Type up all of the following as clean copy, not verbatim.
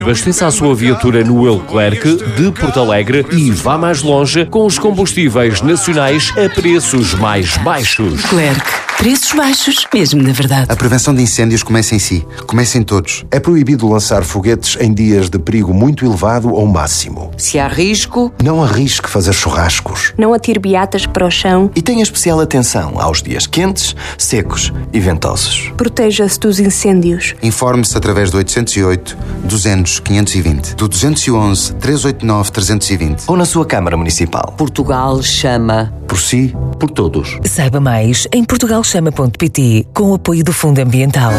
Abasteça a sua viatura no Leclerc de Porto Alegre e vá mais longe com os combustíveis nacionais a preços mais baixos. Leclerc, preços baixos, mesmo na verdade. A prevenção de incêndios começa em si, começa em todos. É proibido lançar foguetes em dias de perigo muito elevado ou máximo. Se há risco, não arrisque fazer churrascos. Não atire beatas para o chão. E tenha especial atenção aos dias quentes, secos e ventosos. Proteja-se dos incêndios. Informe-se através do 808 200 520, do 211 389 320 ou na sua Câmara Municipal. Portugal chama. Por si, por todos. Saiba mais em portugalchama.pt, com o apoio do Fundo Ambiental.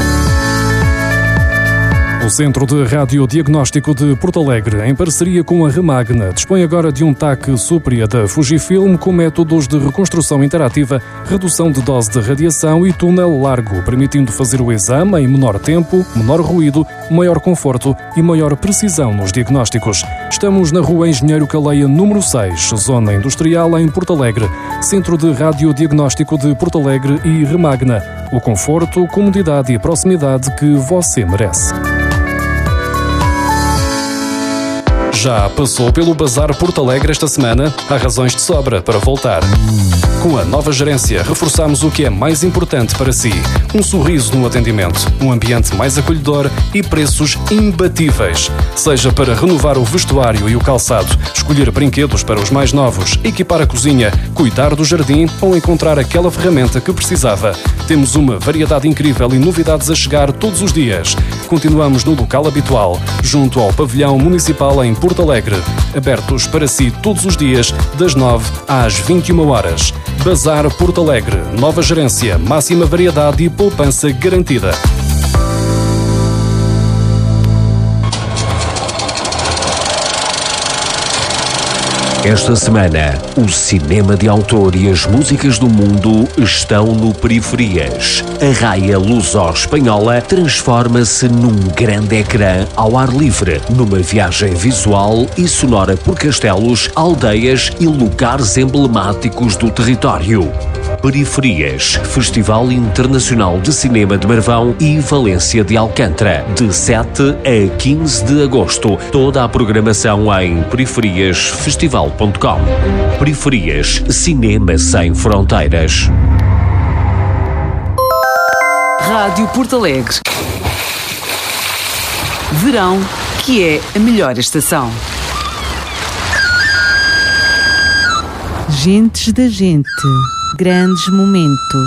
O Centro de Radiodiagnóstico de Porto Alegre, em parceria com a Remagna, dispõe agora de um TAC Supria da Fujifilm com métodos de reconstrução interativa, redução de dose de radiação e túnel largo, permitindo fazer o exame em menor tempo, menor ruído, maior conforto e maior precisão nos diagnósticos. Estamos na Rua Engenheiro Caleia, número 6, Zona Industrial, em Porto Alegre. Centro de Radiodiagnóstico de Porto Alegre e Remagna. O conforto, comodidade e proximidade que você merece. Já passou pelo Bazar Porto Alegre esta semana? Há razões de sobra para voltar. Com a nova gerência, reforçamos o que é mais importante para si. Um sorriso no atendimento, um ambiente mais acolhedor e preços imbatíveis. Seja para renovar o vestuário e o calçado, escolher brinquedos para os mais novos, equipar a cozinha, cuidar do jardim ou encontrar aquela ferramenta que precisava. Temos uma variedade incrível e novidades a chegar todos os dias. Continuamos no local habitual, junto ao Pavilhão Municipal em Porto Alegre. Abertos para si todos os dias, das 9 às 21 horas. Bazar Porto Alegre. Nova gerência, máxima variedade e poupança garantida. Esta semana, o cinema de autor e as músicas do mundo estão no Periferias. A raia luso-espanhola transforma-se num grande ecrã ao ar livre, numa viagem visual e sonora por castelos, aldeias e lugares emblemáticos do território. Periferias, Festival Internacional de Cinema de Marvão e Valência de Alcântara, de 7 a 15 de agosto. Toda a programação em periferiasfestival.com. Periferias, cinema sem fronteiras. Rádio Porto Alegre. Verão, que é a melhor estação. Gentes da gente. Grandes momentos.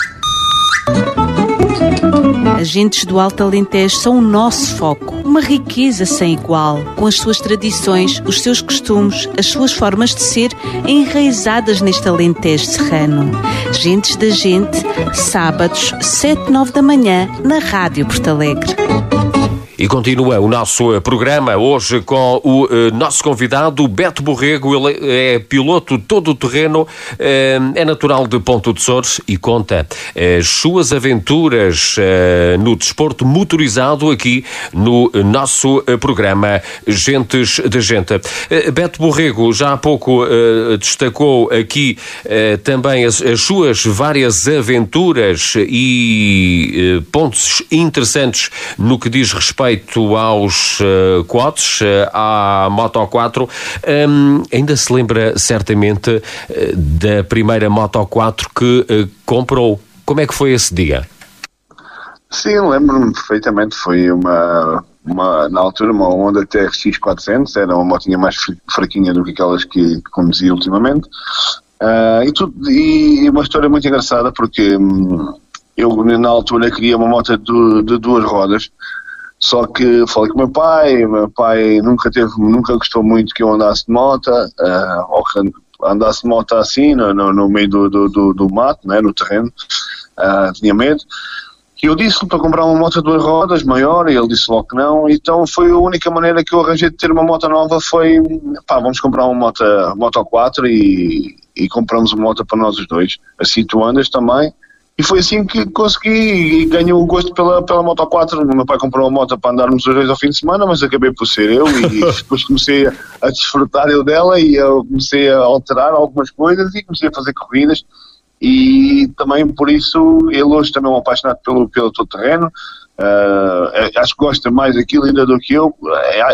As gentes do Alto Alentejo são o nosso foco. Uma riqueza sem igual, com as suas tradições, os seus costumes, as suas formas de ser enraizadas neste Alentejo serrano. Gentes da gente, sábados, 7, 9 da manhã, na Rádio Porto Alegre. E continua o nosso programa hoje com o nosso convidado, Beto Borrego. Ele é piloto todo-terreno, é natural de Ponta de Sores e conta as suas aventuras no desporto motorizado aqui no nosso programa Gentes da Gente. Beto Borrego já há pouco destacou aqui também as suas várias aventuras e pontos interessantes no que diz respeito aos quads, à Moto 4. Ainda se lembra certamente da primeira Moto 4 que comprou. Como é que foi esse dia? Sim, lembro-me perfeitamente. Foi na altura, uma Honda TRX 400. Era uma motinha mais fraquinha do que aquelas que conduzi ultimamente. E uma história muito engraçada, porque eu na altura queria uma moto de duas rodas. Só que falei com o meu pai nunca gostou muito que eu andasse de moto, ou que andasse de moto assim, no meio do mato, né, no terreno, tinha medo. E eu disse-lhe para comprar uma moto de duas rodas, maior, e ele disse logo que não. Então foi a única maneira que eu arranjei de ter uma moto nova, foi, vamos comprar uma moto 4 e compramos uma moto para nós os dois. Assim tu andas também. E foi assim que consegui e ganhei o gosto pela Moto 4. O meu pai comprou uma moto para andarmos os dois ao fim de semana, mas acabei por ser eu e depois comecei a desfrutar eu dela e eu comecei a alterar algumas coisas e comecei a fazer corridas. E também por isso, ele hoje também é um apaixonado pelo todo-terreno. Acho que gosta mais daquilo ainda do que eu.